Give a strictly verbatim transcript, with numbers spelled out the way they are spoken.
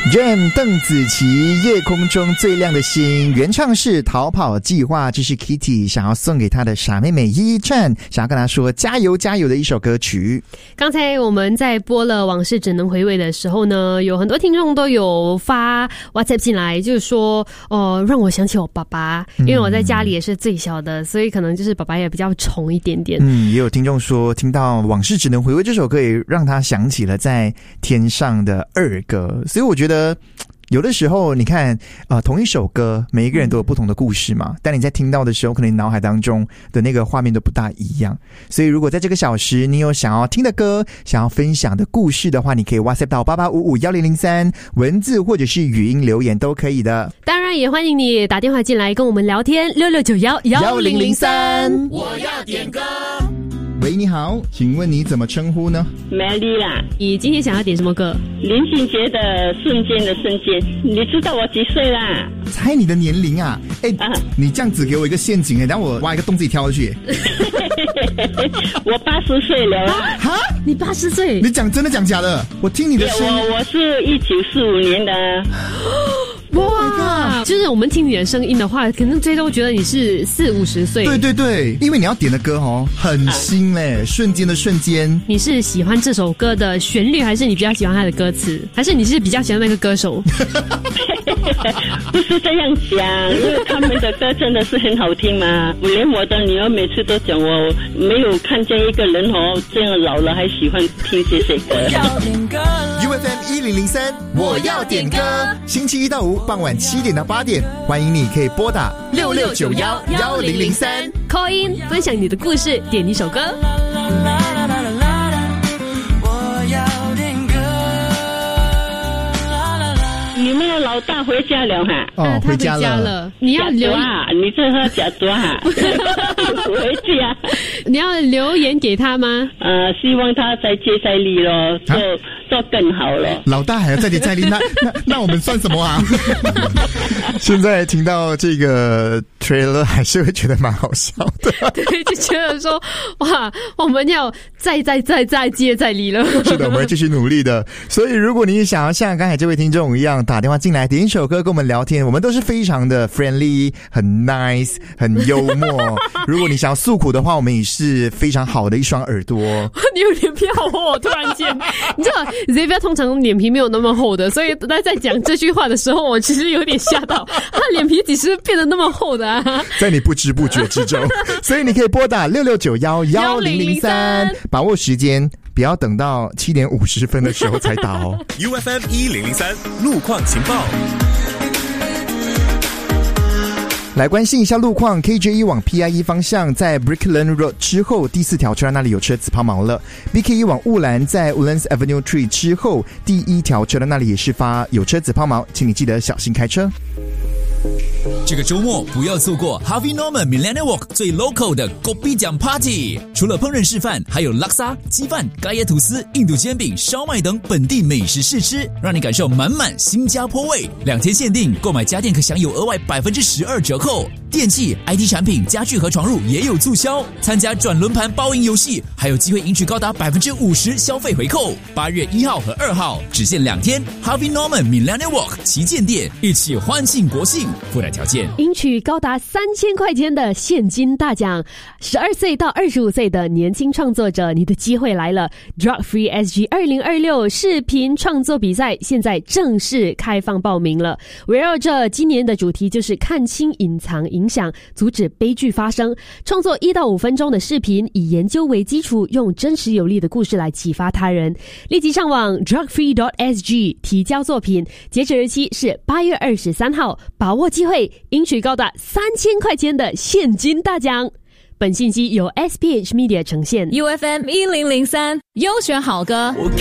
Jam 邓紫棋夜空中最亮的星，原唱是逃跑计划，这是 Kitty 想要送给她的傻妹妹依依站，想要跟她说加油加油的一首歌曲。 刚才我们在播了往事只能回味的时候呢，有很多听众都有发 WhatsApp 进来，就是说哦，让我想起我爸爸，因为我在家里也是最小的，所以可能就是爸爸也比较宠一点点。 嗯，也有听众说听到往事只能回味这首歌也让他想起了在天上的二哥，所以我觉得有的时候你看呃，同一首歌每一个人都有不同的故事嘛，但你在听到的时候可能你脑海当中的那个画面都不大一样，所以如果在这个小时你有想要听的歌，想要分享的故事的话，你可以 WhatsApp 到八八五五一零零三，文字或者是语音留言都可以的。 当然也欢迎你打电话进来跟我们聊天，六六九一一零零三。 我要点歌。 喂，你好，请问你怎么称呼呢？ 美丽啦。 你今天想要点什么歌？ 林俊杰的瞬间的瞬间。你知道我几岁啦？ 猜你的年龄啊？哎、欸啊，你这样子给我一个陷阱哎、欸，等我挖一个洞自己跳下去。 我八十岁了啦。 哈？ 你八十岁？ 你讲真的讲假的？我听你的声音。 我我是一九四五年的。 哇，就是我们听你的声音的话，可能最多觉得你是四五十岁。 对对对，因为你要点的歌哦，很新嘞，啊、瞬间的瞬间。 你是喜欢这首歌的旋律，还是你比较喜欢它的歌词，还是你是比较喜欢那个歌手？ 不是这样讲，因为他们的歌真的是很好听嘛。我连我的女儿每次都讲，我没有看见一个人哦这样老了还喜欢听这些歌。 U F M 一零零三，我要点歌。星期一到五傍晚七点到八点，欢迎你可以拨打六六九幺幺零零三 call in 分享你的故事，点一首歌。 你们的老大回家了哈？ 哦， 回家了。家了你要留啊？你这喝假多哈？回家。 你要留言给他吗？ 呃，希望他再接再厉咯，做、啊、做更好了。 老大还要再接再厉，那那那我们算什么啊？现在听到这个 trailer 还是会觉得蛮好笑的。 对，就觉得说哇，我们要再再再再接再厉了。 是的，我们会继续努力的。所以如果你想要像刚才这位听众一样打电话进来点一首歌跟我们聊天，我们都是非常的 friendly， 很 nice， 很幽默。如果你想要诉苦的话，我们也是非常好的一双耳朵。 你有脸皮好厚，突然间，你知道 Xavier 通常脸皮没有那么厚的，所以他在讲这句话的时候，我其实有点吓到，他脸皮几时变得那么厚的啊？ 在你不知不觉之中，所以你可以拨打六六九幺幺零零三，把握时间。不要等到七点五十分的时候才打哦。 U F M 一零零三路况情报。 来关心一下路况 ，K J E 往 P I E 方向，在 Brickland Road 之后第四条车那里有车子抛锚了。B K E 往雾兰，在 Woodlands Avenue Tree 之后第一条车的那里也是发有车子抛锚，请你记得小心开车。 这个周末不要错过 Harvey Norman Millennium Walk 最 local 的 Kopi Jam Party， 除了烹饪示范，还有拉沙、鸡饭、咖椰吐司、印度煎饼、烧麦等本地美食试吃，让你感受满满新加坡味。两天限定，购买家电可享有额外 百分之十二 折扣，电器、I T 产品、家具和床褥也有促销。参加转轮盘包赢游戏，还有机会赢取高达 百分之五十 消费回扣。八月一号和二号只限两天 Harvey Norman Millennium Walk 旗舰店，一起欢庆国庆，附带条件。 赢取高达三千块钱的现金大奖，十二岁到二十五岁的年轻创作者，你的机会来了 ！Drug Free S G 二零二六视频创作比赛现在正式开放报名了。围绕着今年的主题就是看清隐藏影响，阻止悲剧发生。创作一到五分钟的视频，以研究为基础，用真实有力的故事来启发他人。立即上网 drug free dot s g 提交作品，截止日期是八月二十三号，把握机会。赢取高达三千块钱的现金大奖。本信息由 S P H Media 呈现。 U F M 一零零三优选好歌。